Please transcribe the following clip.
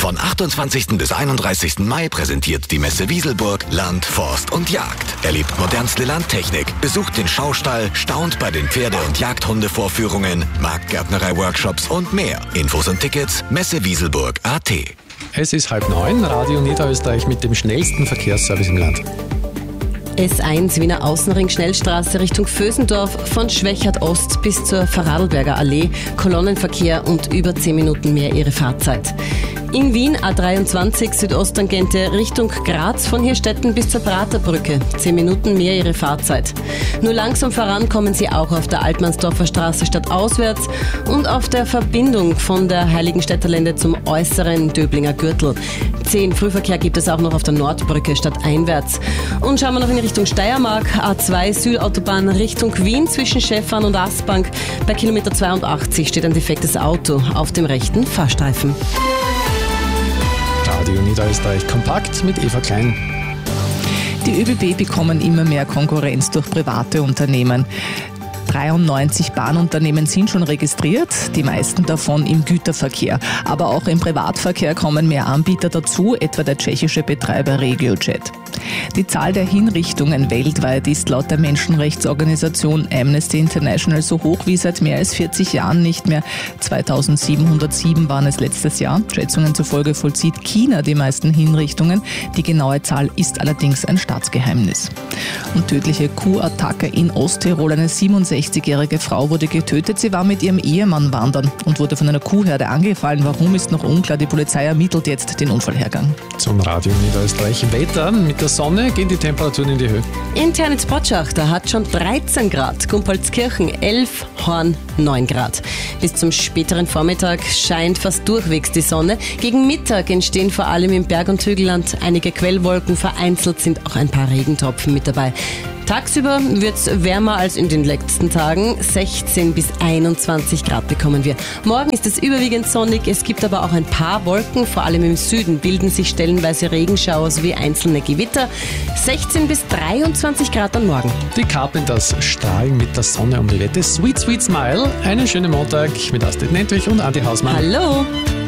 Von 28. bis 31. Mai präsentiert die Messe Wieselburg Land, Forst und Jagd. Erlebt modernste Landtechnik, besucht den Schaustall, staunt bei den Pferde- und Jagdhundevorführungen, Marktgärtnerei-Workshops und mehr. Infos und Tickets messewieselburg.at. Es ist 8:30, Radio Niederösterreich mit dem schnellsten Verkehrsservice im Land. S1 Wiener Außenring Schnellstraße Richtung Vösendorf von Schwächert Ost bis zur Vorarlberger Allee. Kolonnenverkehr und über 10 Minuten mehr Ihre Fahrzeit. In Wien A23 Südosttangente Richtung Graz von Hirstetten bis zur Praterbrücke. 10 Minuten mehr Ihre Fahrzeit. Nur langsam voran kommen Sie auch auf der Altmannsdorfer Straße stadtauswärts und auf der Verbindung von der Heiligenstädter Lände zum äußeren Döblinger Gürtel. 10 Frühverkehr gibt es auch noch auf der Nordbrücke stadteinwärts. Und schauen wir noch in Richtung Steiermark. A2 Südautobahn Richtung Wien zwischen Schäffern und Aspbank. Bei Kilometer 82 steht ein defektes Auto auf dem rechten Fahrstreifen. Radio Niederösterreich kompakt mit Eva Klein. Die ÖBB bekommen immer mehr Konkurrenz durch private Unternehmen. 93 Bahnunternehmen sind schon registriert, die meisten davon im Güterverkehr. Aber auch im Privatverkehr kommen mehr Anbieter dazu, etwa der tschechische Betreiber RegioJet. Die Zahl der Hinrichtungen weltweit ist laut der Menschenrechtsorganisation Amnesty International so hoch wie seit mehr als 40 Jahren nicht mehr. 2707 waren es letztes Jahr. Schätzungen zufolge vollzieht China die meisten Hinrichtungen. Die genaue Zahl ist allerdings ein Staatsgeheimnis. Und tödliche Kuhattacke in Osttirol. Eine 67-jährige Frau wurde getötet. Sie war mit ihrem Ehemann wandern und wurde von einer Kuhherde angefallen. Warum ist noch unklar. Die Polizei ermittelt jetzt den Unfallhergang. Zum Radio Niederösterreich Wetter. Mit der Sonne gehen die Temperaturen in die Höhe. Intern in Spotschach, da hat schon 13 Grad. Gumpolzkirchen 11, Horn 9 Grad. Bis zum späteren Vormittag scheint fast durchwegs die Sonne. Gegen Mittag entstehen vor allem im Berg- und Hügelland einige Quellwolken. Vereinzelt sind auch ein paar Regentropfen mit dabei. Tagsüber wird es wärmer als in den letzten Tagen. 16 bis 21 Grad bekommen wir. Morgen ist es überwiegend sonnig. Es gibt aber auch ein paar Wolken. Vor allem im Süden bilden sich stellenweise Regenschauer sowie einzelne Gewitter. 16 bis 23 Grad am Morgen. Die Carpenters strahlen mit der Sonne um die Wette. Sweet, sweet smile. Einen schönen Montag mit Astrid Nentwich und Andi Hausmann. Hallo!